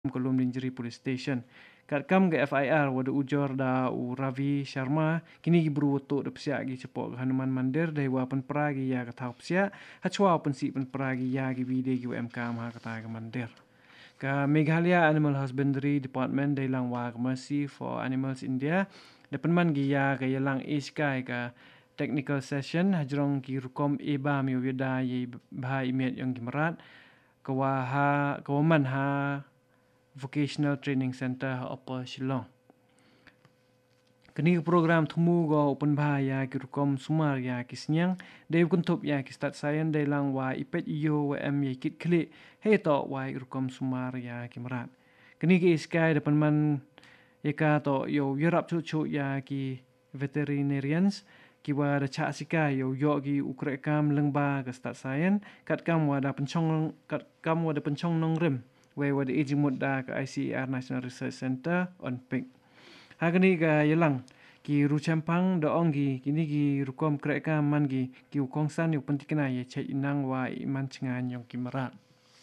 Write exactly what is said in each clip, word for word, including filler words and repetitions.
Kolom Lingerie Police Station. Kat kam ke F I R wada ujor da u Ravi Sharma kini gi buru to da psia gi cepok Hanuman Mandir dai wa pen pra gi ya ka thau psia hachwa pen si pen pra gi ya gi bi de gi M K ma ka ta ga mandir. Ka Meghalaya Animal Husbandry Department dai lang wa Mercy for Animals India da pen man gi ya ka yalang iskai ka technical session hajrong ki rukom eba mi weda ye bha imet yang gimarat ka wa ha ka man ha Vocational Training Center Upper Shillong. Kini program thumu go open bahaya ki rukom sumar ya ki senyang dai kuntup ya ki start sayan dai lang wa ipet yo wa em ye kit klik he to wa rukom sumar ya ki marat. Kini ki iskai depan man ya ka to yo yarap chu chu ya ki veterinarians ki wa da cha sika yo yo ki ukrekam lengba ka start sayan kat kam wa da penchong kat kam wa da penchong nong rem we wada ijimut da ke I C E R National Research Center on pig. Hagani ga yelang ki ruchampang da ongi kini gi rukom kreka man gi ki ukongsan yu pentikna ye chet inang wa iman cengan yong ki marat.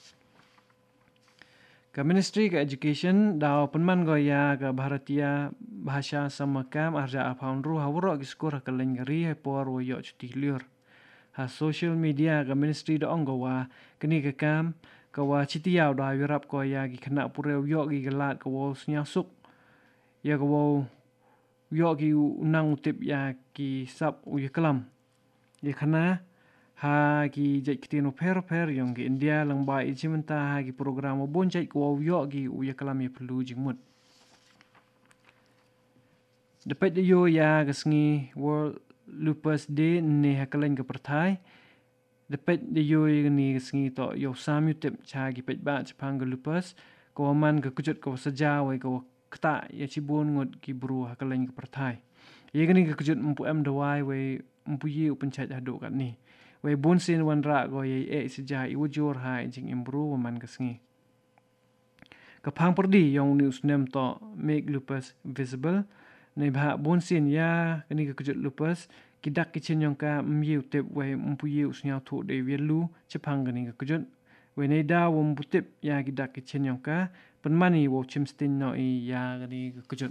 Ka Ministry ka Education da penman go ya ga Bharatiya Bhasha Samakam arja apaundru hawro gi skor ka lengari he por wo yo chuti liur. Ha social media ka Ministry da onggo wa kini ka kam kawa citiau da wirap ko ya gi kena pureu yo gi gelat ko snyasuk ya ko yo gi unang utip ya ki sap u kelam ya kana ha gi jai kitino per per yong gi India lang ba ijimenta ha gi program bon jai ko yo gi u kelam ya perlu jingmut dapat yo ya gasngi World Lupus Day ne hakalan ke perthai dapat de yo ni singi to yo sam yutip cha gi pet ba chapang lupus ko man ga kujut ko saja we ko kta ya cibun ngot ki bru hakalan ke perthai ye gani ga kujut mpu em dawai we mpu ye upen chat hadu kat ni we bon sin wan ra go ye e saja i wujur ha jing imbru man ga singi ka phang perdi yong news nem to make lupus visible ne ba bon sin ya gani ga kujut lupus kidak kitchen yong ka myiu tip we mpuyiu snya thu de wielu chepang gani ka kujut we nei da wo mbutip ya kidak kitchen yong ka penmani wo chimstin no i ya gani ka kujut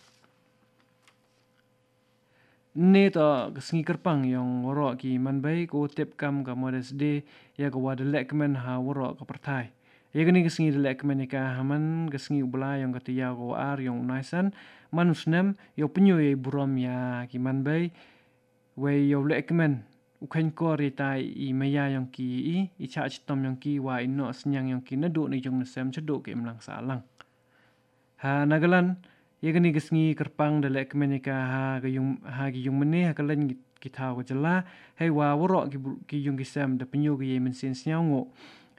ne to sngi kerpang yong woro ki manbai ko tip kam ka modes de ya ko wad lekmen ha woro ka perthai ye gani ka sngi lekmen ka haman ka sngi ubla yong ka tiya ko ar yong naisan manusnem yo penyo ye burom ya ki manbai we yo lekmen ukhain ko ritai i maya yang ki i i cha chitom yang ki wa ino senyang yang ki nadu ni jong nasem chedu ke mlang salang ha nagalan ye gani gisngi kerpang da lekmen ka ha ga yung ha gi yung mene ha kalan ki thaw ko jala hei wa woro ki ki yung gisam da penyo gi men sin snyango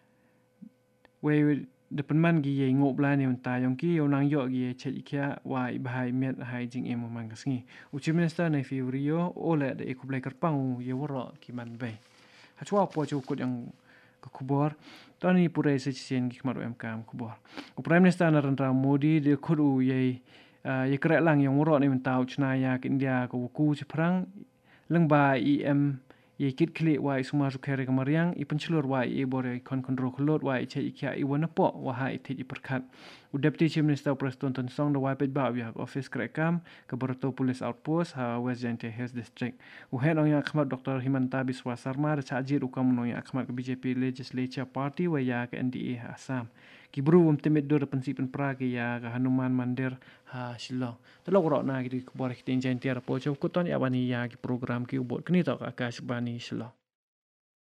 we de penman gi ye ngop la ni ta yong ki yo nang yo gi che kya wa i bahai met hai jing em man gasngi uchi minister na fivrio ole de ekublai kerpang ye woro ki man be ha chwa po chu kut yang ka kubor tani pure se chen gi kmar em kam kubor u prime minister Narendra Modi de khuru ye ye kra lang yong woro ni ta uchna ya ki India ko ku chi prang lengba i em ye kit kli wa isuma su khere kamariang i penchlur wa i bore kon kontrol khlot wa i che ikya i wana po wa ha i thi i perkhat u deputy chief minister preston ton song da wa pet ba wi office krekam ka boroto police outpost ha west jante hills district u head ong ya khmat dr himanta biswa sarma da chajir u kam no ya khmat ka B J P legislature party wa ya ka N D A assam ki bru um temet do pensi pen pra ki ya ka Hanuman Mandir ha Shillong telo ro na ki bor ki tin jan tiar po chu kuton ya bani ya ki program ki ubot kni to ka ka bani Shillong